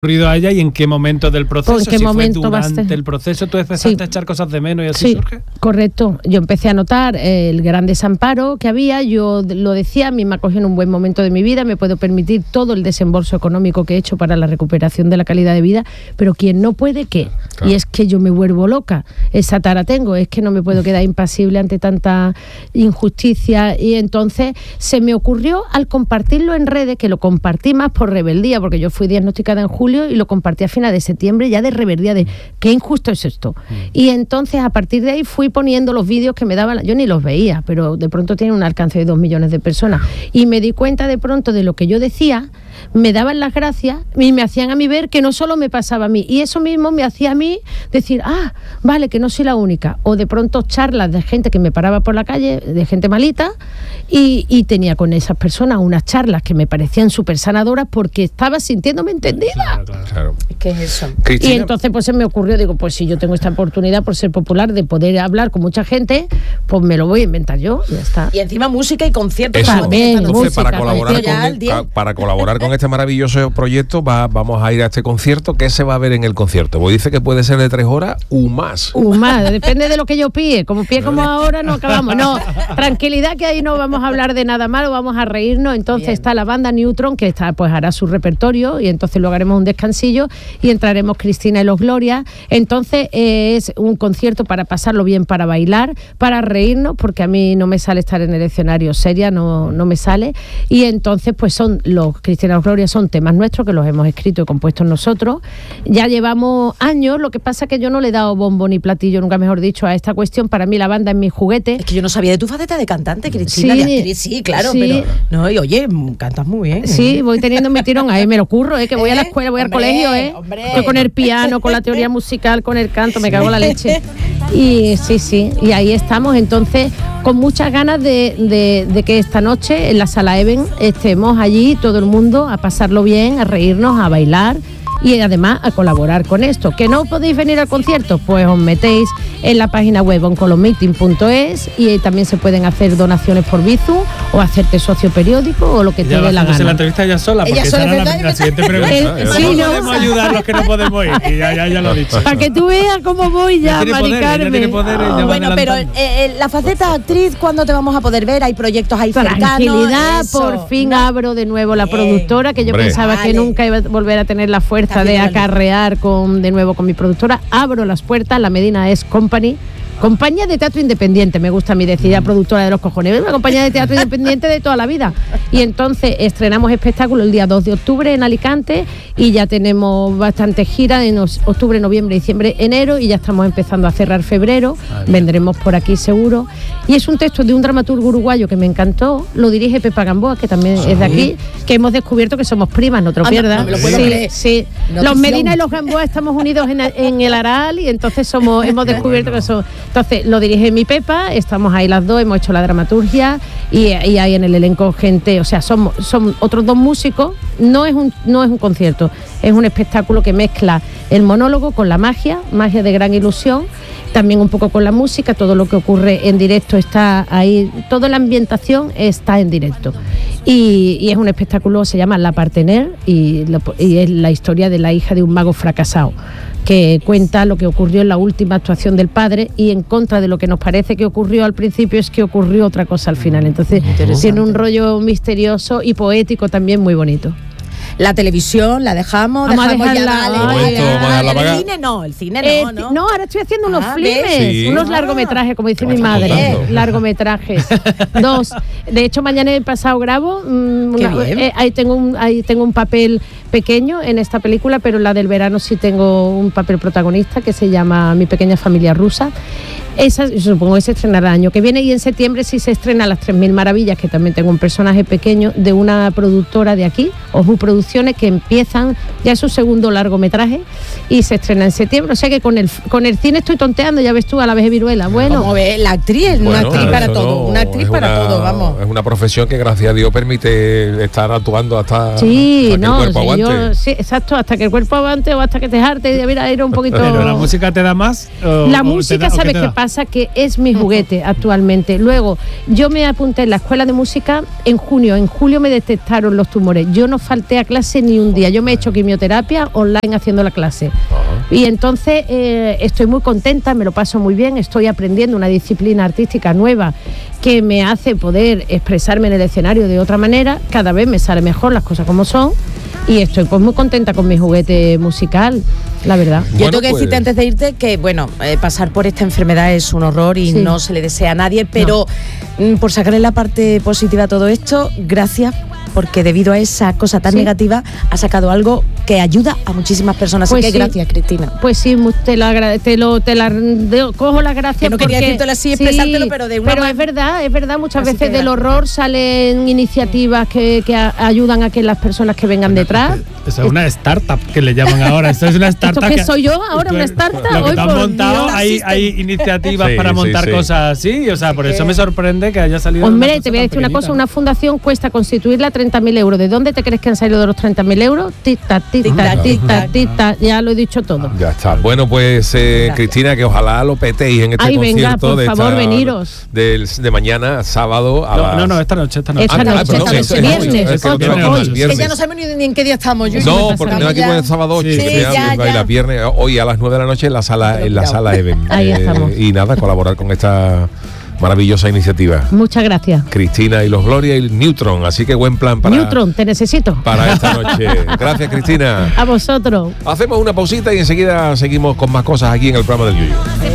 ocurrido a ella y en qué momento del proceso? ¿En qué momento durante el proceso tú empezaste a echar cosas de menos y así surge? Correcto. Yo empecé a notar el gran desamparo que había. Yo lo decía, a mí me acogió en un buen momento de mi vida, me puedo permitir todo el desembolso económico que he hecho para la recuperación de la calidad de vida, pero quien no puede, ¿qué? Claro. Y es que yo me vuelvo loca. Esa tara tengo, es que no me puedo quedar impasible ante tanta injusticia. Y entonces se me ocurrió, al compartirlo en redes, que lo compartí más por rebeldía, porque yo fui diagnosticada en julio y lo compartí a finales de septiembre, ya de rebeldía, de qué injusto es esto. Y entonces a partir de ahí fui poniendo los vídeos que me daban, yo ni los veía, pero de pronto tienen un alcance de 2 millones de personas, y me di cuenta de pronto de lo que yo decía, me daban las gracias y me hacían a mí ver que no solo me pasaba a mí, y eso mismo me hacía a mí decir, vale, que no soy la única. O de pronto charlas de gente que me paraba por la calle, de gente malita, y tenía con esas personas unas charlas que me parecían súper sanadoras porque estaba sintiéndome entendida. Claro. ¿Qué es eso? Cristina. Y entonces pues se me ocurrió, digo, pues si yo tengo esta oportunidad por ser popular de poder hablar con mucha gente, pues me lo voy a inventar yo, ya está. Y encima música y conciertos. También, entonces música, para colaborar con este maravilloso proyecto vamos a ir a este concierto. ¿Qué se va a ver en el concierto? Pues dice que puede ser de 3 horas u más. Depende de lo que yo pille. Como ahora no acabamos. No, tranquilidad, que ahí no vamos a hablar de nada malo, vamos a reírnos. Entonces está la banda Neutron, que pues hará su repertorio, y entonces luego haremos un descansillo y entraremos Cristina y los Gloria. Entonces es un concierto para pasarlo bien, para bailar, para reírnos, porque a mí no me sale estar en el escenario seria, no me sale. Y entonces pues son los Cristina y los Gloria, son temas nuestros que los hemos escrito y compuesto nosotros. Ya llevamos años, lo que pasa es que yo no le he dado bombo ni platillo, nunca mejor dicho, a esta cuestión. Para mí la banda es mi juguete. Es que yo no sabía de tu faceta de cantante, Cristina, de actriz, sí, claro, pero no, y oye, cantas muy bien. Sí, voy teniendo mi tirón, ahí me lo curro, que voy a la escuela, voy al colegio, Yo con el piano, con la teoría musical, con el canto, me cago en la leche. Y sí, y ahí estamos, entonces, con muchas ganas de que esta noche en la Sala Even estemos allí, todo el mundo, a pasarlo bien, a reírnos, a bailar y además a colaborar con esto. ¿Que no podéis venir al concierto? Pues os metéis en la página web oncolomeeting.es, y también se pueden hacer donaciones por Bizum o hacerte socio periódico o lo que te dé la gana. La entrevista ella sola, porque esa era la siguiente pregunta. ¿Cómo podemos ayudar los que no podemos ir? Y ya lo he dicho. Para que tú veas cómo voy ya, Mari Carmen. Bueno, pero la faceta actriz, ¿cuándo te vamos a poder ver? ¿Hay proyectos ahí cercanos? Tranquilidad, por fin abro de nuevo la productora, que yo pensaba que nunca iba a volver a tener la fuerza de acarrear de nuevo con mi productora. Abro las puertas, la Medina es Company, compañía de teatro independiente, me gusta a mí decir, ya productora de los cojones, una compañía de teatro independiente de toda la vida. Y entonces estrenamos espectáculo el día 2 de octubre en Alicante, y ya tenemos bastante gira en octubre, noviembre, diciembre, enero, y ya estamos empezando a cerrar febrero. Vendremos por aquí seguro. Y es un texto de un dramaturgo uruguayo que me encantó, lo dirige Pepa Gamboa, que también es de aquí, que hemos descubierto que somos primas, no te lo pierdas. No me lo puedo creer. Sí. Los Medina y los Gamboa estamos unidos en el Aral, y entonces hemos descubierto que somos. Entonces lo dirige mi Pepa, estamos ahí las dos, hemos hecho la dramaturgia, y hay en el elenco gente, o sea, son otros 2 músicos. No es un concierto, es un espectáculo que mezcla el monólogo con la magia de gran ilusión, también un poco con la música. Todo lo que ocurre en directo está ahí, toda la ambientación está en directo, y es un espectáculo, se llama La Partener, y es la historia de la hija de un mago fracasado, que cuenta lo que ocurrió en la última actuación del padre, y en contra de lo que nos parece que ocurrió al principio, es que ocurrió otra cosa al final. Entonces tiene un rollo misterioso y poético también muy bonito. La televisión la dejamos a dejarla, el cine no. No, ahora estoy haciendo unos filmes, unos largometrajes, como dice mi madre, largometrajes. 2. De hecho, mañana he pasado grabo. Ahí tengo un papel pequeño en esta película, pero en la del verano sí tengo un papel protagonista que se llama Mi pequeña familia rusa. Esa supongo que se estrenará el año que viene, y en septiembre sí se estrena Las 3000 maravillas, que también tengo un personaje pequeño de una productora de aquí, Oju Producciones, que empiezan ya su segundo largometraje y se estrena en septiembre. O sea que con el cine estoy tonteando, ya ves tú, a la vez de viruela. Bueno, como ves, la actriz, una actriz para todo, una actriz para todo, vamos. Es una profesión que gracias a Dios permite estar actuando hasta que el cuerpo aguante. Sí, exacto, hasta que el cuerpo aguante o hasta que te jarte, mira, era un poquito. ¿Pero la música te da más? La música, ¿sabes qué pasa? pasa que es mi juguete actualmente. Luego, yo me apunté en la escuela de música en junio. En julio me detectaron los tumores. Yo no falté a clase ni un día. Yo me he hecho quimioterapia online haciendo la clase. Y entonces estoy muy contenta, me lo paso muy bien, estoy aprendiendo una disciplina artística nueva que me hace poder expresarme en el escenario de otra manera. Cada vez me sale mejor las cosas como son. Y estoy pues muy contenta con mi juguete musical, la verdad. Yo tengo que decirte antes de irte que, bueno, pasar por esta enfermedad es un horror y no se le desea a nadie, pero por sacarle la parte positiva a todo esto, gracias, porque debido a esa cosa tan negativa ha sacado algo que ayuda a muchísimas personas. Pues así que gracias, Cristina. Pues sí, te cojo las gracias. Que no quería decírtelo así, expresártelo, pero de una es verdad, muchas veces del horror salen iniciativas que ayudan a que las personas que vengan detrás. Eso es una startup que le llaman ahora. Esto es una startup. ¿Esto qué soy yo ahora, una startup? Lo que te han montado, hay iniciativas para montar cosas así. O sea, por eso me sorprende que haya salido. Hombre, te voy a decir una cosa, una fundación cuesta constituirla 30.000 euros. ¿De dónde te crees que han salido de los 30.000 euros? Tic-tac, ya lo he dicho todo. Ya está. Bueno, pues Cristina, que ojalá lo petéis en este concierto. Venga, por favor, veniros. De mañana, sábado. Esta noche. Viernes. Que ya no sabemos ni en qué día estamos. No, porque tengo aquí con el sábado 8, y la viernes, hoy a las 9 de la noche en la sala Even. Ahí estamos. Y nada, colaborar con esta maravillosa iniciativa. Muchas gracias. Cristina y los Gloria y Neutron, así que buen plan para Neutron, te necesito. Para esta noche. Gracias, Cristina. A vosotros. Hacemos una pausita y enseguida seguimos con más cosas aquí en el programa del Yuyu.